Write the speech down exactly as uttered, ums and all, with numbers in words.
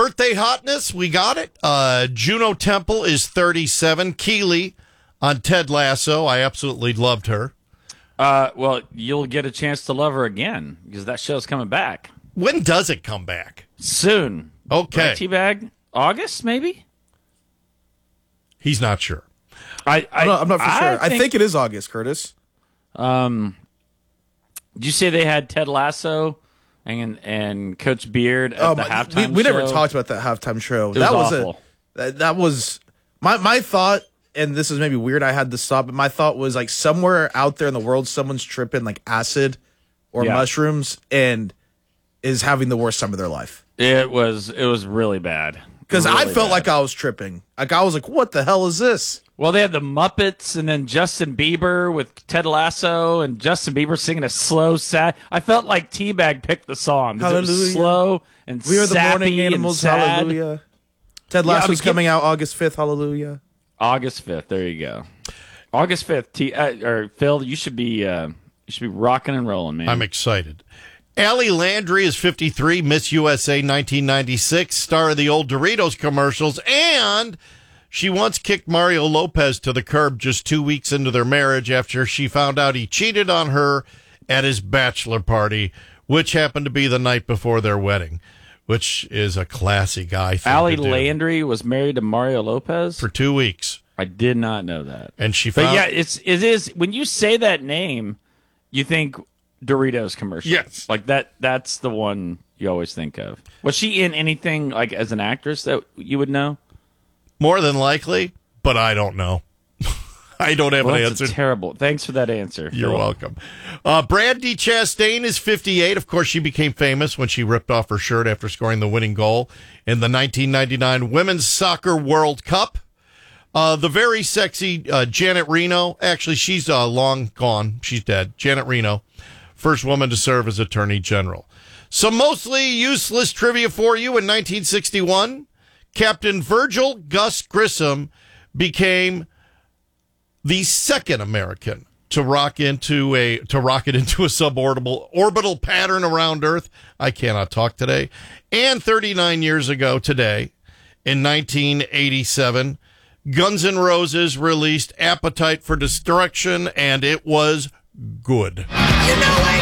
birthday hotness, we got it. Uh, Juno Temple is thirty-seven. Keely on Ted Lasso. I absolutely loved her. Uh, well, you'll get a chance to love her again because that show's coming back. When does it come back? Soon. Okay. Right, T-Bag? August, maybe? He's not sure. I, I, I'm not, I'm not for I sure. Think, I think it is August, Curtis. Um, did you say they had Ted Lasso and and Coach Beard at Oh, the my- halftime we, we never show? talked about that halftime show. It that was was awful. a that, that was my my thought, and this is maybe weird. I had to stop, but my thought was like somewhere out there in the world, someone's tripping like acid or Yeah. mushrooms and is having the worst time of their life. It was it was really bad. Because I Really felt bad. like I was tripping. Like I was like, "What the hell is this?" Well, they had the Muppets and then Justin Bieber with Ted Lasso and Justin Bieber singing a slow, sad. I felt like T-Bag picked the song. 'Cause It was Hallelujah. slow and We are the sappy morning and animals. sad. Hallelujah. Ted Yeah, I Lasso's mean, coming out August fifth. Hallelujah. August fifth. There you go. August fifth. T- uh, or Phil, you should be uh, you should be rocking and rolling, man. I'm excited. Allie Landry is fifty-three, Miss U S A nineteen ninety-six, star of the old Doritos commercials, and she once kicked Mario Lopez to the curb just two weeks into their marriage after she found out he cheated on her at his bachelor party, which happened to be the night before their wedding, which is a classy guy thing Allie to do. Landry was married to Mario Lopez. For two weeks. I did not know that. And she But found... yeah, it's it is when you say that name, you think Doritos commercial. Yes. Like that that's the one you always think of. Was she in anything like as an actress that you would know? More than likely, but I don't know. I don't have Well, an that's answer. a terrible. Thanks for that answer. You're Phil. welcome. Uh, Brandy Chastain is fifty-eight. Of course, she became famous when she ripped off her shirt after scoring the winning goal in the nineteen ninety-nine Women's Soccer World Cup. Uh, the very sexy uh, Janet Reno, actually, she's uh, long gone. She's dead. Janet Reno, first woman to serve as Attorney General. Some mostly useless trivia for you. In nineteen sixty-one, Captain Virgil Gus Grissom became the second American to rock into a to rocket into a suborbital orbital pattern around Earth. I cannot talk today. And thirty-nine years ago today, in nineteen eighty-seven, Guns N' Roses released Appetite for Destruction, and it was good. You know